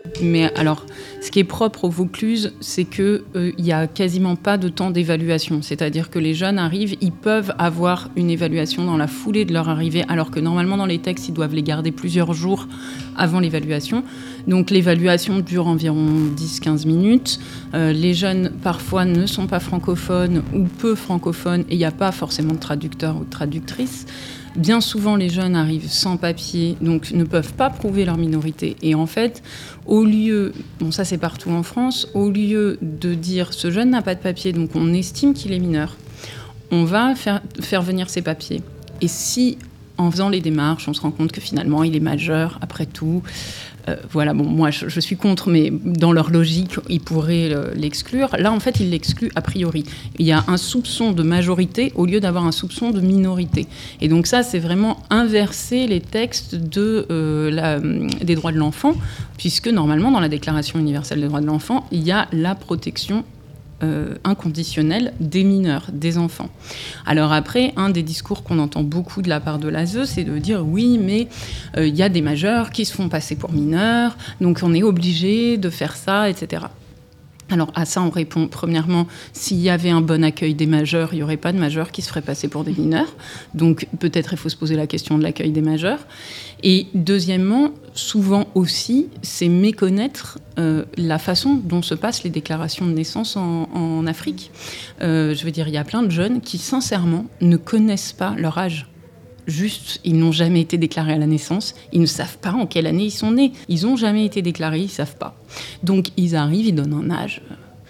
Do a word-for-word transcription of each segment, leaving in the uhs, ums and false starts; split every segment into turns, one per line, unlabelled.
Mais alors, ce qui est propre au Vaucluse, c'est qu'il n'y euh, a quasiment pas de temps d'évaluation. C'est-à-dire que les jeunes arrivent, ils peuvent avoir une évaluation dans la foulée de leur arrivée, alors que normalement, dans les textes, ils doivent les garder plusieurs jours avant l'évaluation. Donc, l'évaluation dure environ dix à quinze minutes. Euh, les jeunes, parfois, ne sont pas francophones ou peu francophones, et il n'y a pas forcément de traducteur ou de traductrice. Bien souvent, les jeunes arrivent sans papier, donc ne peuvent pas prouver leur minorité. Et en fait, au lieu, bon ça c'est partout en France, au lieu de dire ce jeune n'a pas de papier, donc on estime qu'il est mineur, on va faire, faire venir ses papiers. Et si, en faisant les démarches, on se rend compte que finalement il est majeur, après tout, euh, voilà, bon, moi je, je suis contre, mais dans leur logique, ils pourraient euh, l'exclure. Là, en fait, ils l'excluent a priori. Il y a un soupçon de majorité au lieu d'avoir un soupçon de minorité. Et donc ça, c'est vraiment inverser les textes de, euh, la, des droits de l'enfant, puisque normalement, dans la Déclaration universelle des droits de l'enfant, il y a la protection Euh, inconditionnel des mineurs, des enfants. Alors après, un des discours qu'on entend beaucoup de la part de l'A S E, c'est de dire oui, mais il euh, y a des majeurs qui se font passer pour mineurs, donc on est obligé de faire ça, et cetera. Alors à ça, on répond premièrement, s'il y avait un bon accueil des majeurs, il n'y aurait pas de majeurs qui se feraient passer pour des mineurs. Donc peut-être il faut se poser la question de l'accueil des majeurs. Et deuxièmement, souvent aussi, c'est méconnaître euh, la façon dont se passent les déclarations de naissance en, en Afrique. Euh, je veux dire, il y a plein de jeunes qui, sincèrement, ne connaissent pas leur âge. Juste, ils n'ont jamais été déclarés à la naissance, ils ne savent pas en quelle année ils sont nés. Ils n'ont jamais été déclarés, ils ne savent pas. Donc, ils arrivent, ils donnent un âge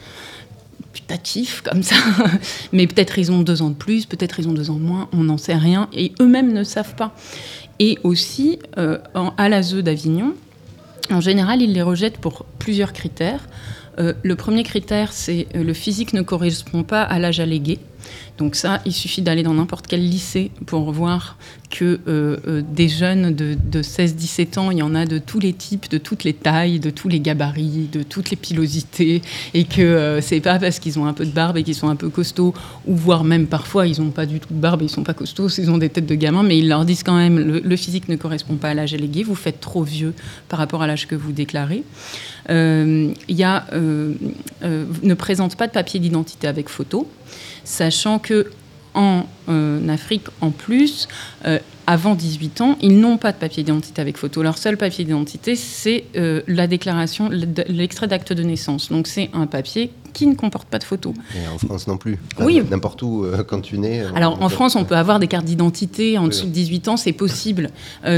putatif, comme ça. Mais peut-être ils ont deux ans de plus, peut-être ils ont deux ans de moins, on n'en sait rien. Et eux-mêmes ne savent pas. Et aussi, euh, en, à l'A S E d'Avignon, en général, ils les rejettent pour plusieurs critères. Euh, le premier critère, c'est euh, le physique ne correspond pas à l'âge allégué. Donc ça, il suffit d'aller dans n'importe quel lycée pour voir que euh, euh, des jeunes de, de seize à dix-sept ans, il y en a de tous les types, de toutes les tailles, de tous les gabarits, de toutes les pilosités, et que euh, c'est pas parce qu'ils ont un peu de barbe et qu'ils sont un peu costauds, ou voire même parfois ils n'ont pas du tout de barbe et ils sont pas costauds, ils ont des têtes de gamins, mais ils leur disent quand même le, le physique ne correspond pas à l'âge allégué, vous faites trop vieux par rapport à l'âge que vous déclarez. Il euh, y a euh, euh, ne présente pas de papier d'identité avec photo, sachant que en euh, Afrique, en plus, euh, avant dix-huit ans, ils n'ont pas de papier d'identité avec photo. Leur seul papier d'identité, c'est euh, la déclaration, l'extrait d'acte de naissance. Donc c'est un papier qui ne comporte pas de photo.
Et en France non plus. Enfin,
oui.
N'importe où, euh, quand tu nais.
Alors en France, on peut avoir des cartes d'identité en dessous de dix-huit ans, c'est possible.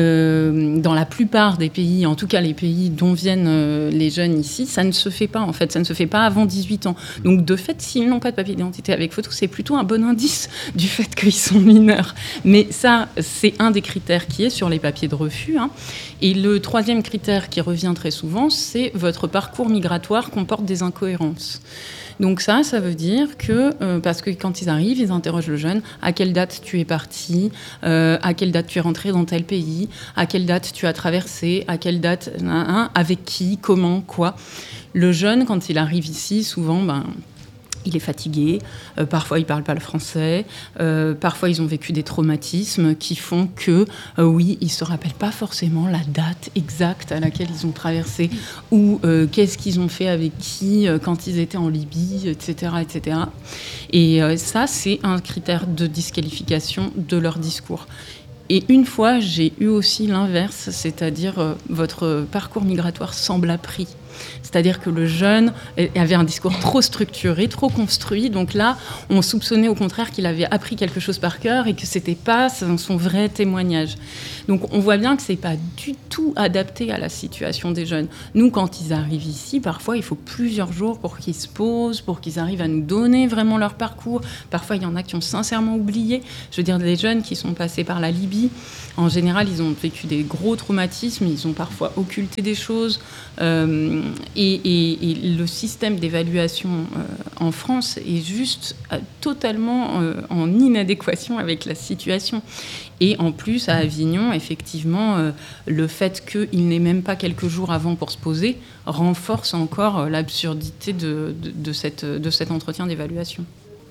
Euh, dans la plupart des pays, en tout cas les pays dont viennent euh, les jeunes ici, ça ne se fait pas en fait, ça ne se fait pas avant dix-huit ans. Donc de fait, s'ils n'ont pas de papier d'identité avec photo, c'est plutôt un bon indice du fait qu'ils sont mineurs. Mais ça, c'est un des critères qui est sur les papiers de refus. Hein. Et le troisième critère qui revient très souvent, c'est votre parcours migratoire comporte des incohérences. Donc ça, ça veut dire que, euh, parce que quand ils arrivent, ils interrogent le jeune, à quelle date tu es parti, euh, à quelle date tu es rentré dans tel pays, à quelle date tu as traversé, à quelle date, hein, avec qui, comment, quoi. Le jeune, quand il arrive ici, souvent, ben, il est fatigué, euh, parfois il ne parle pas le français, euh, parfois ils ont vécu des traumatismes qui font que, euh, oui, ils ne se rappellent pas forcément la date exacte à laquelle ils ont traversé ou euh, qu'est-ce qu'ils ont fait avec qui euh, quand ils étaient en Libye, et cetera, et cetera. Et euh, ça, c'est un critère de disqualification de leur discours. Et une fois, j'ai eu aussi l'inverse, c'est-à-dire euh, votre parcours migratoire semble appris. C'est-à-dire que le jeune avait un discours trop structuré, trop construit. Donc là, on soupçonnait au contraire qu'il avait appris quelque chose par cœur et que ce n'était pas son vrai témoignage. Donc on voit bien que ce n'est pas du tout adapté à la situation des jeunes. Nous, quand ils arrivent ici, parfois, il faut plusieurs jours pour qu'ils se posent, pour qu'ils arrivent à nous donner vraiment leur parcours. Parfois, il y en a qui ont sincèrement oublié. Je veux dire, les jeunes qui sont passés par la Libye, en général, ils ont vécu des gros traumatismes, ils ont parfois occulté des choses. Euh, et, et, et le système d'évaluation euh, en France est juste euh, totalement euh, en inadéquation avec la situation. Et en plus, à Avignon, effectivement, euh, le fait qu'il n'ait même pas quelques jours avant pour se poser renforce encore euh, l'absurdité de, de, de, cette, de cet entretien d'évaluation.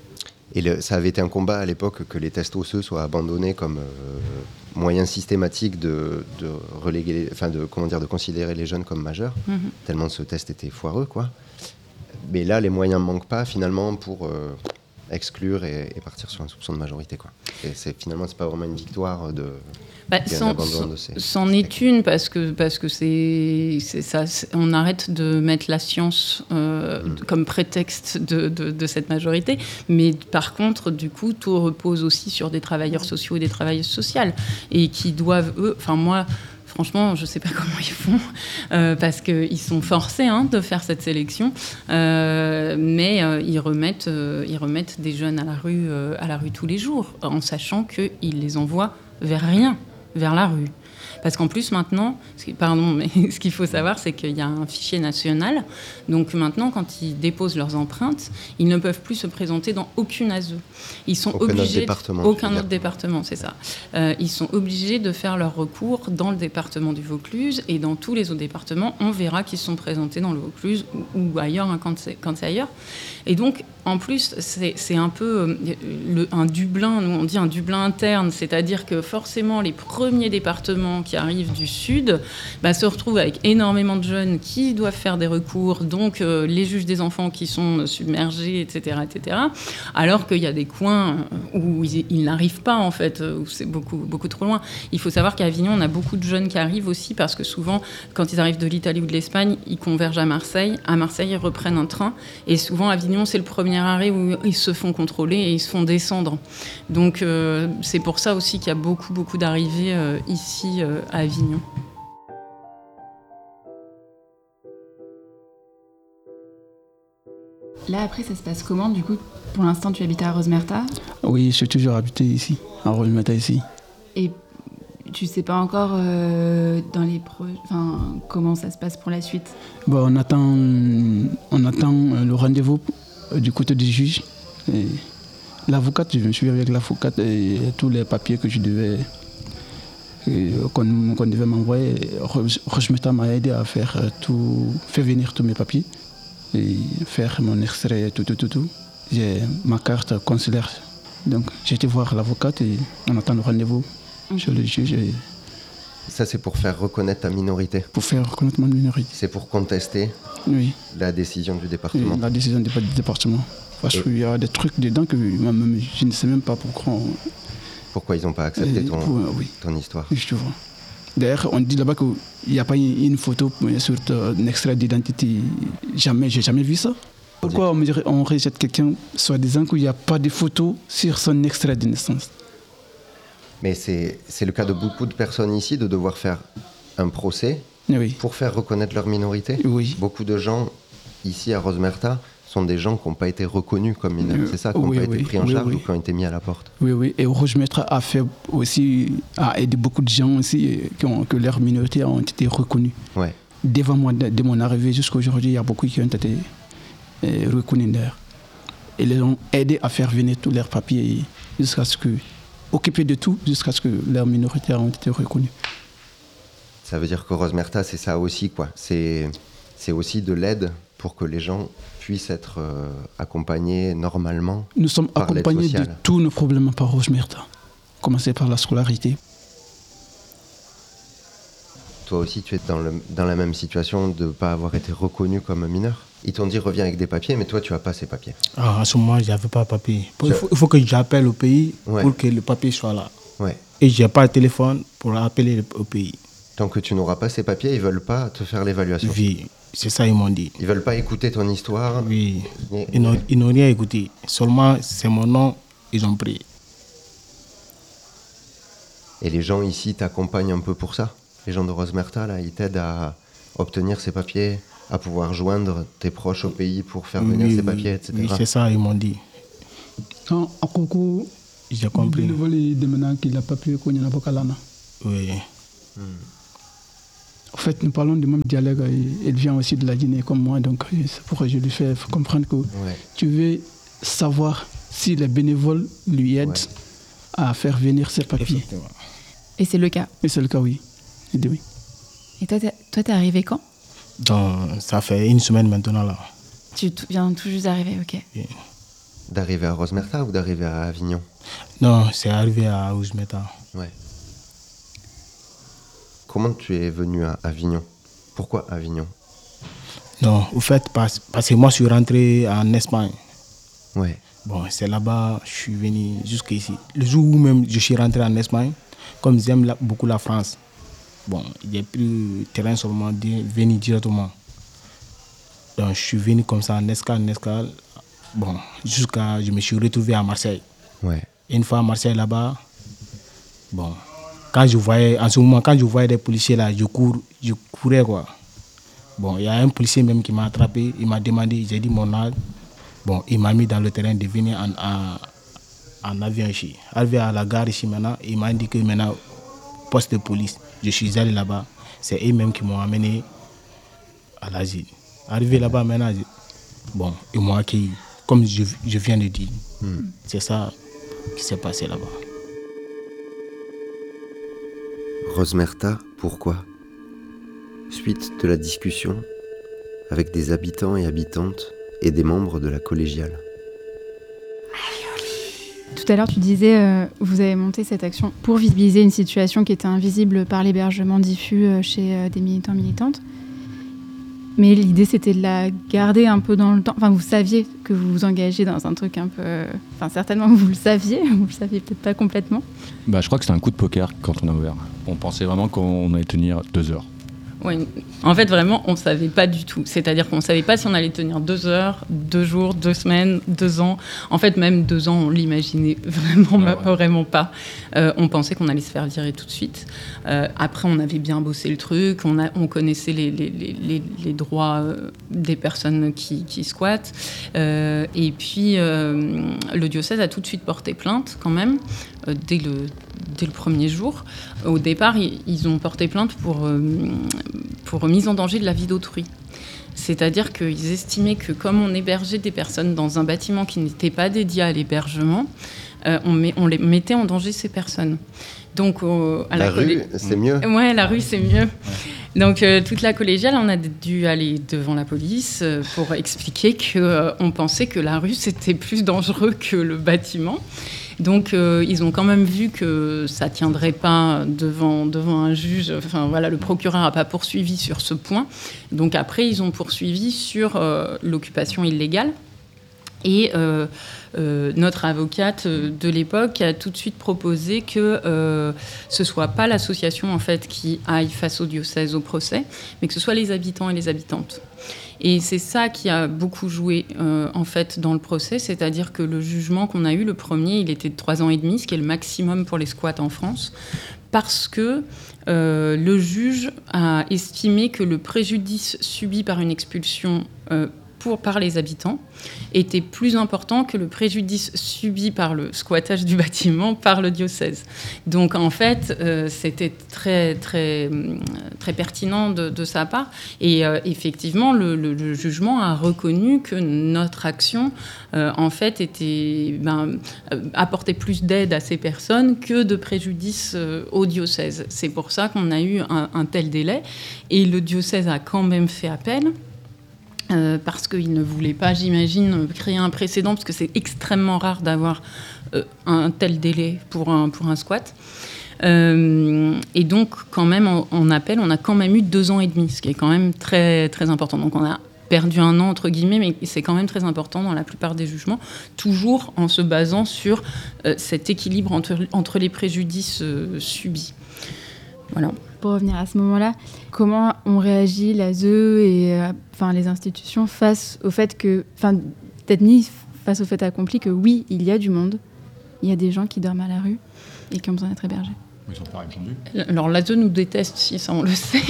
Et le, ça avait été un combat à l'époque que les tests osseux soient abandonnés comme euh, moyen systématique de, de reléguer, les, enfin de comment dire, de considérer les jeunes comme majeurs, mmh. tellement ce test était foireux, quoi. Mais là, les moyens ne manquent pas finalement pour euh, exclure et, et partir sur un soupçon de majorité, quoi. Et c'est, finalement, c'est pas vraiment une victoire de.
Bah, c'en, c'en est une parce que parce que c'est, c'est ça. C'est, on arrête de mettre la science euh, mmh. comme prétexte de, de, de cette majorité, mais par contre, du coup, tout repose aussi sur des travailleurs sociaux et des travailleuses sociales et qui doivent eux. Enfin moi. Franchement, je ne sais pas comment ils font, euh, parce qu'ils sont forcés hein, de faire cette sélection, euh, mais euh, ils, remettent, euh, ils remettent des jeunes à la rue, euh, à la rue tous les jours, en sachant qu'ils les envoient vers rien, vers la rue. Parce qu'en plus, maintenant, pardon, mais ce qu'il faut savoir, c'est qu'il y a un fichier national. Donc maintenant, quand ils déposent leurs empreintes, ils ne peuvent plus se présenter dans aucune A S E. Ils sont
aucun
obligés.
Autre département,
aucun autre département, c'est ça. Euh, ils sont obligés de faire leur recours dans le département du Vaucluse et dans tous les autres départements, on verra qu'ils sont présentés dans le Vaucluse ou, ou ailleurs hein, quand, c'est, quand c'est ailleurs. Et donc, en plus, c'est, c'est un peu euh, le, un Dublin, nous on dit un Dublin interne, c'est-à-dire que forcément les premiers départements qui arrivent du Sud bah, se retrouvent avec énormément de jeunes qui doivent faire des recours, donc euh, les juges des enfants qui sont submergés, et cetera, et cetera. Alors qu'il y a des coins où ils, ils n'arrivent pas, en fait, où c'est beaucoup, beaucoup trop loin. Il faut savoir qu'à Avignon, on a beaucoup de jeunes qui arrivent aussi parce que souvent, quand ils arrivent de l'Italie ou de l'Espagne, ils convergent à Marseille. À Marseille, ils reprennent un train. Et souvent, Avignon, c'est le premier arrêt où ils se font contrôler et ils se font descendre. Donc, euh, c'est pour ça aussi qu'il y a beaucoup, beaucoup d'arrivées euh, ici euh, à Avignon.
Là, après, ça se passe comment? Du coup, pour l'instant, tu habites à Rosemerta?
Oui, je suis toujours habité ici, à Rosemerta, ici.
Et tu sais pas encore euh, dans les pro... enfin, comment ça se passe pour la suite?
Bon, on attend, on attend le rendez-vous du côté du juge. Et l'avocate, je me suis avec l'avocate et tous les papiers que je devais, qu'on, qu'on devait m'envoyer. Rosemerta m'a aidé à faire tout, faire venir tous mes papiers et faire mon extrait, tout, tout, tout, tout. J'ai ma carte consulaire. Donc j'ai été voir l'avocate et on attend le rendez-vous mmh. chez le juge. Et...
Ça, c'est pour faire reconnaître ta minorité.
Pour faire reconnaître ma minorité.
C'est pour contester
oui.
la décision du département.
Oui, la décision du département. Parce et... qu'il y a des trucs dedans que moi-même, je ne sais même pas pourquoi. On...
Pourquoi ils n'ont pas accepté ton, pour, oui. ton histoire.
Justement. D'ailleurs, on dit là-bas qu'il n'y a pas une photo sur un extrait d'identité. Jamais, j'ai jamais vu ça. Pourquoi on, on rejette quelqu'un, soit disant qu'il n'y a pas de photo sur son extrait de naissance?
Mais c'est, c'est le cas de beaucoup de personnes ici, de devoir faire un procès
oui.
pour faire reconnaître leur minorité.
Oui.
Beaucoup de gens ici à Rosemerta sont des gens qui n'ont pas été reconnus comme mineurs, c'est ça, qui n'ont
oui,
pas
oui,
été pris en
oui,
charge
oui.
ou qui ont été mis à la porte.
Oui, oui. Et Rosemerta a fait aussi, a aidé beaucoup de gens aussi qui ont, que leurs minorités ont été reconnues. Ouais. Devant moi, de mon arrivée jusqu'à aujourd'hui, il y a beaucoup qui ont été euh, reconnus d'ailleurs. Et les ont aidés à faire venir tous leurs papiers jusqu'à ce que, occupés de tout, jusqu'à ce que leurs minorités ont été reconnues.
Ça veut dire que Rosemerta, c'est ça aussi, quoi. C'est, c'est aussi de l'aide pour que les gens puissent être euh, accompagnés normalement.
Nous sommes
par
accompagnés de tous nos problèmes par Rosemerta. Commencer par la scolarité.
Toi aussi, tu es dans, le, dans la même situation de ne pas avoir été reconnu comme mineur. Ils t'ont dit reviens avec des papiers, mais toi, tu n'as pas ces papiers.
Ah, à ce moment, je n'avais pas de papiers. Il faut, il faut que j'appelle au pays ouais. pour que le papier soit là.
Ouais.
Et je n'ai pas de téléphone pour appeler au pays.
Tant que tu n'auras pas ces papiers, ils ne veulent pas te faire l'évaluation.
Oui, c'est ça ils m'ont dit.
Ils ne veulent pas écouter ton histoire.
Oui, ni... ils, n'ont, ils n'ont rien écouté. Seulement, c'est mon nom, ils ont pris.
Et les gens ici t'accompagnent un peu pour ça? Les gens de Rosemerta, là, ils t'aident à obtenir ces papiers, à pouvoir joindre tes proches au pays pour faire venir
oui,
ces papiers, et cetera.
Oui, c'est ça, ils m'ont dit.
En Koko,
j'ai compris.
Le vol est maintenant qu'il n'a pas pu qu'on y en a pas là.
Oui.
Hmm. En fait, nous parlons du même dialogue. Il vient aussi de la Guinée comme moi, donc c'est pourquoi je lui fais comprendre que ouais. tu veux savoir si les bénévoles lui aident ouais. à faire venir ses papiers.
Et c'est le cas.
Et c'est le cas, oui. Et, oui.
Et toi, t'es, toi, t'es arrivé quand?
Donc, ça fait une semaine maintenant là.
Tu t- viens tout juste d'arriver, ok. Yeah.
D'arriver à Rosmerta ou d'arriver à Avignon?
Non, c'est arrivé à Rosmerta.
Ouais. Comment tu es venu à Avignon? Pourquoi Avignon?
Non, au fait, parce, parce que moi, je suis rentré en Espagne.
Ouais.
Bon, c'est là-bas, je suis venu jusqu'ici. Le jour où même je suis rentré en Espagne, comme j'aime la, beaucoup la France, bon, il n'y a plus de terrain seulement de venir directement. Donc, je suis venu comme ça en escale, en escale. Bon, jusqu'à je me suis retrouvé à Marseille.
Ouais.
Et une fois à Marseille là-bas, bon, quand je voyais, en ce moment, quand je voyais des policiers là, je, cours, je courais quoi. Bon, il y a un policier même qui m'a attrapé, il m'a demandé, j'ai dit mon âge. Bon, il m'a mis dans le terrain de venir en, en, en avion ici. Arrivé à la gare ici maintenant, il m'a dit que maintenant, poste de police, je suis allé là-bas. C'est eux-mêmes qui m'ont amené à l'asile. Arrivé là-bas maintenant, je, bon, ils m'ont accueilli, comme je, je viens de dire. Hmm. C'est ça qui s'est passé là-bas.
Rosmerta, pourquoi? Suite de la discussion avec des habitants et habitantes et des membres de la collégiale.
Tout à l'heure, tu disais, euh, vous avez monté cette action pour visibiliser une situation qui était invisible par l'hébergement diffus euh, chez euh, des militants militantes. Mais l'idée, c'était de la garder un peu dans le temps. Enfin, vous saviez que vous vous engagez dans un truc un peu... Euh... Enfin, certainement que vous le saviez, vous le saviez peut-être pas complètement.
Bah, je crois que c'était un coup de poker quand on a ouvert. On pensait vraiment qu'on allait tenir deux heures.
Oui, en fait, vraiment, on ne savait pas du tout. C'est-à-dire qu'on ne savait pas si on allait tenir deux heures, deux jours, deux semaines, deux ans. En fait, même deux ans, on l'imaginait vraiment, ah ouais. vraiment pas. Euh, on pensait qu'on allait se faire virer tout de suite. Euh, après, on avait bien bossé le truc. On, a, on connaissait les, les, les, les droits des personnes qui, qui squattent. Euh, et puis, euh, le diocèse a tout de suite porté plainte, quand même, euh, dès le... Dès le premier jour. Au départ, ils ont porté plainte pour, euh, pour mise en danger de la vie d'autrui. C'est-à-dire qu'ils estimaient que comme on hébergeait des personnes dans un bâtiment qui n'était pas dédié à l'hébergement, euh, on, met, on les mettait en danger, ces personnes. Donc, euh, à
la,
la
rue, collé... c'est mieux.
Ouais, la rue, c'est mieux. Ouais. Donc, euh, toute la collégiale, on a dû aller devant la police euh, pour expliquer qu'on euh, pensait que la rue, c'était plus dangereux que le bâtiment. Donc, euh, ils ont quand même vu que ça ne tiendrait pas devant, devant un juge. Enfin, voilà, le procureur n'a pas poursuivi sur ce point. Donc, après, ils ont poursuivi sur euh, l'occupation illégale. Et euh, euh, notre avocate de l'époque a tout de suite proposé que euh, ce ne soit pas l'association en fait, qui aille face au diocèse au procès, mais que ce soit les habitants et les habitantes. Et c'est ça qui a beaucoup joué euh, en fait, dans le procès, c'est-à-dire que le jugement qu'on a eu, le premier, il était de trois ans et demi, ce qui est le maximum pour les squats en France, parce que euh, le juge a estimé que le préjudice subi par une expulsion euh, pour, par les habitants était plus important que le préjudice subi par le squattage du bâtiment par le diocèse. Donc en fait, euh, c'était très, très, très pertinent de, de sa part. Et euh, effectivement, le, le, le jugement a reconnu que notre action, euh, en fait, était, ben, apportait plus d'aide à ces personnes que de préjudice euh, au diocèse. C'est pour ça qu'on a eu un, un tel délai. Et le diocèse a quand même fait appel. Euh, parce qu'il ne voulait pas, j'imagine, créer un précédent, parce que c'est extrêmement rare d'avoir euh, un tel délai pour un, pour un squat. Euh, et donc, quand même, en, en appel, on a quand même eu deux ans et demi, ce qui est quand même très, très important. Donc, on a perdu un an, entre guillemets, mais c'est quand même très important dans la plupart des jugements, toujours en se basant sur euh, cet équilibre entre, entre les préjudices euh, subis. Voilà.
Pour revenir à ce moment-là, comment ont réagi l'A S E et euh, enfin, les institutions face au fait que, enfin, peut-être mis face au fait accompli que oui, il y a du monde, il y a des gens qui dorment à la rue et qui ont besoin d'être hébergés.
Ils n'ont pas répondu.
Alors l'A S E nous déteste, si ça on le sait.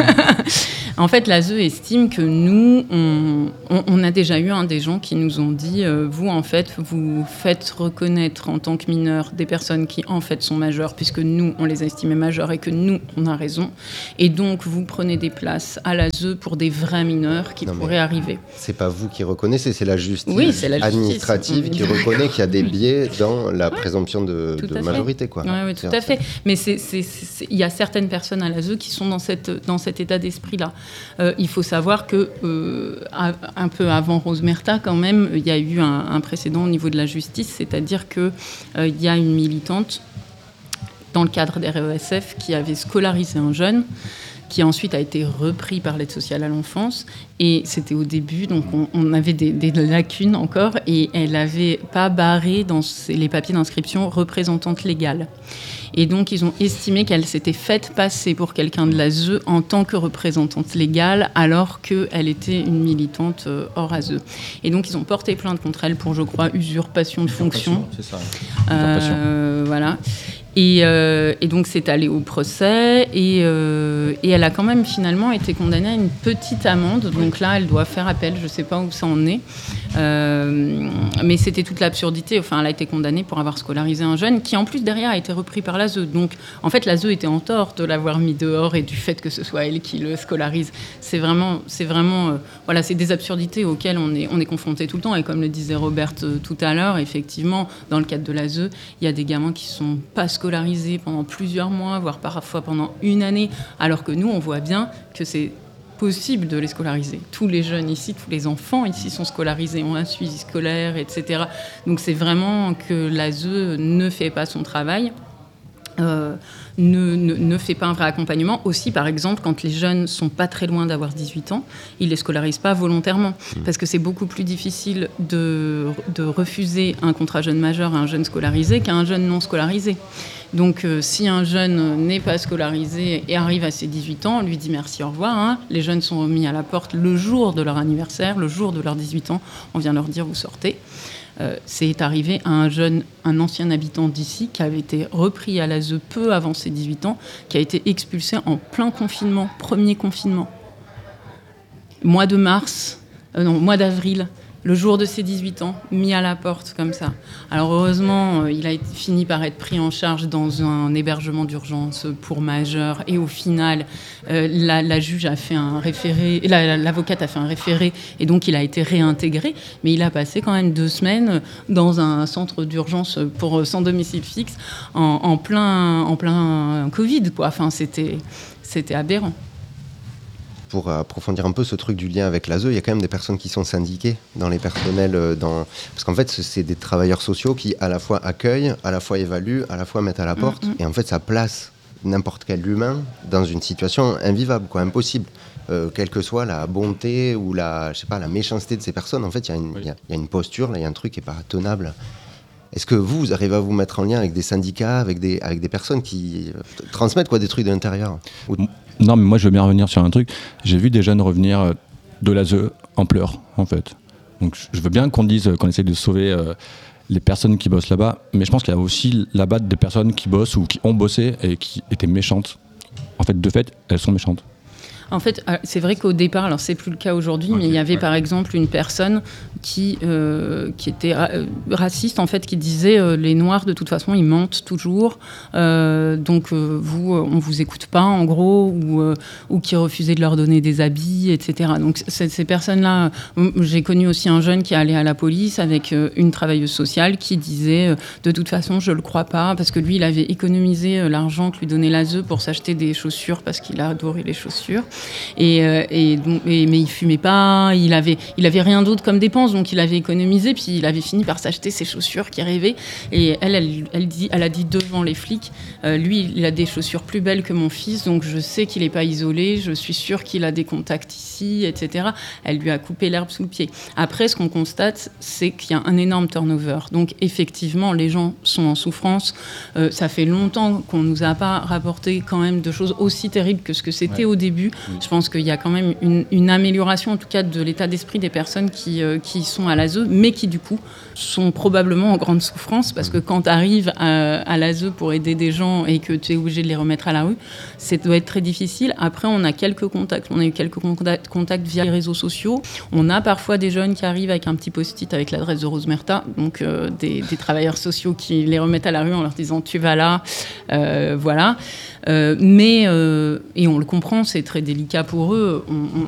En fait, l'A S E estime que nous, on, on, on a déjà eu hein, des gens qui nous ont dit euh, vous, en fait, vous faites reconnaître en tant que mineurs des personnes qui, en fait, sont majeures, puisque nous, on les a estimées majeures et que nous, on a raison. Et donc, vous prenez des places à l'A S E pour des vrais mineurs qui non, pourraient arriver.
C'est pas vous qui reconnaissez, c'est la justice,
oui, c'est la justice
administrative qui reconnaît qu'il y a des biais dans la ouais, présomption de, de majorité. Quoi.
Oui, ouais, tout à fait. Mais c'est, c'est, c'est, il y a certaines personnes à l'A S E qui sont dans, cette, dans cet état d'esprit-là. Euh, il faut savoir que euh, un peu avant Rose Merta, quand même, il y a eu un, un précédent au niveau de la justice, c'est-à-dire qu'il euh, y a une militante dans le cadre des R E S F qui avait scolarisé un jeune qui ensuite a été repris par l'aide sociale à l'enfance. Et c'était au début, donc on, on avait des, des lacunes encore, et elle n'avait pas barré dans ses, les papiers d'inscription représentante légale. Et donc, ils ont estimé qu'elle s'était faite passer pour quelqu'un de l'A S E en tant que représentante légale, alors qu'elle était une militante euh, hors A S E. Et donc, ils ont porté plainte contre elle pour, je crois, usurpation de fonction.
C'est ça.
Euh, voilà. Et, euh, et donc, c'est allé au procès. Et, euh, et elle a quand même finalement été condamnée à une petite amende. Donc là, elle doit faire appel. Je ne sais pas où ça en est. Euh, mais c'était toute l'absurdité. Enfin, elle a été condamnée pour avoir scolarisé un jeune qui, en plus, derrière, a été repris par l'A S E. Donc, en fait, l'A S E était en tort de l'avoir mis dehors et du fait que ce soit elle qui le scolarise. C'est vraiment... C'est vraiment euh, voilà, c'est des absurdités auxquelles on est, on est confronté tout le temps. Et comme le disait Robert euh, tout à l'heure, effectivement, dans le cadre de l'A S E, il y a des gamins qui ne sont pas scolarisés pendant plusieurs mois, voire parfois pendant une année, alors que nous, on voit bien que c'est possible de les scolariser. Tous les jeunes ici, tous les enfants ici sont scolarisés, ont un suivi scolaire, et cetera. Donc c'est vraiment que l'A S E ne fait pas son travail. Euh, ne, ne, ne fait pas un vrai accompagnement. Aussi, par exemple, quand les jeunes sont pas très loin d'avoir dix-huit ans, ils les scolarisent pas volontairement. Mmh. Parce que c'est beaucoup plus difficile de, de refuser un contrat jeune majeur à un jeune scolarisé qu'à un jeune non scolarisé. Donc, euh, si un jeune n'est pas scolarisé et arrive à ses dix-huit ans, on lui dit merci, au revoir. Hein. Les jeunes sont remis à la porte le jour de leur anniversaire, le jour de leurs dix-huit ans. On vient leur dire, vous sortez. Euh, c'est arrivé à un jeune, un ancien habitant d'ici qui avait été repris à l'A S E peu avant ses dix-huit ans, qui a été expulsé en plein confinement, premier confinement. Mois de mars, euh, non, mois d'avril, le jour de ses dix-huit ans, mis à la porte comme ça. Alors heureusement, euh, il a été, fini par être pris en charge dans un hébergement d'urgence pour majeurs. Et au final, euh, la, la juge a fait un référé, la, l'avocate a fait un référé, et donc il a été réintégré. Mais il a passé quand même deux semaines dans un centre d'urgence pour sans domicile fixe, en, en plein, en plein Covid, quoi. Enfin, c'était, c'était aberrant.
Pour approfondir un peu ce truc du lien avec l'A S E, il y a quand même des personnes qui sont syndiquées dans les personnels. Dans... Parce qu'en fait, c'est des travailleurs sociaux qui, à la fois accueillent, à la fois évaluent, à la fois mettent à la porte. Mmh, mmh. Et en fait, ça place n'importe quel humain dans une situation invivable, quoi, impossible. Euh, quelle que soit la bonté ou la, je sais pas, la méchanceté de ces personnes, en fait, il y, oui. y, y a une posture, là, il y a un truc qui n'est pas tenable. Est-ce que vous, vous arrivez à vous mettre en lien avec des syndicats, avec des, avec des personnes qui transmettent quoi, des trucs de l'intérieur ? Ou...
Non, mais moi, je veux bien revenir sur un truc. J'ai vu des jeunes revenir de l'A S E en pleurs, en fait. Donc, je veux bien qu'on dise qu'on essaie de sauver euh, les personnes qui bossent là-bas, mais je pense qu'il y a aussi là-bas des personnes qui bossent ou qui ont bossé et qui étaient méchantes. En fait, de fait, elles sont méchantes.
En fait, c'est vrai qu'au départ, alors c'est plus le cas aujourd'hui, okay, mais il y avait ouais. par exemple une personne qui, euh, qui était ra- raciste, en fait, qui disait euh, les Noirs, de toute façon, ils mentent toujours, euh, donc euh, vous, euh, on vous écoute pas, en gros, ou, euh, ou qui refusait de leur donner des habits, et cetera. Donc c- ces personnes-là, euh, j'ai connu aussi un jeune qui allait à la police avec euh, une travailleuse sociale qui disait euh, de toute façon, je le crois pas, parce que lui, il avait économisé euh, l'argent que lui donnait l'A S E pour s'acheter des chaussures, parce qu'il a adoré les chaussures. Et, euh, et, donc, et mais il fumait pas, il avait, il avait rien d'autre comme dépense, donc il avait économisé, puis il avait fini par s'acheter ses chaussures qui rêvait. Et elle, elle, elle, dit, elle a dit devant les flics, euh, lui, il a des chaussures plus belles que mon fils, donc je sais qu'il n'est pas isolé, je suis sûre qu'il a des contacts ici, et cetera. Elle lui a coupé l'herbe sous le pied. Après, ce qu'on constate, c'est qu'il y a un énorme turnover. Donc effectivement, les gens sont en souffrance. Euh, ça fait longtemps qu'on ne nous a pas rapporté quand même de choses aussi terribles que ce que c'était ouais. au début. Oui. Je pense qu'il y a quand même une, une amélioration, en tout cas, de l'état d'esprit des personnes qui, euh, qui sont à l'A S E, mais qui, du coup, sont probablement en grande souffrance, parce que quand tu arrives à, à l'A S E pour aider des gens et que tu es obligé de les remettre à la rue, ça doit être très difficile. Après, on a quelques contacts. On a eu quelques contacts, contacts via les réseaux sociaux. On a parfois des jeunes qui arrivent avec un petit post-it avec l'adresse de Rose Merta, donc euh, des, des travailleurs sociaux qui les remettent à la rue en leur disant « tu vas là euh, ». Voilà. Euh, mais, euh, et on le comprend, c'est très délicat pour eux. On, on,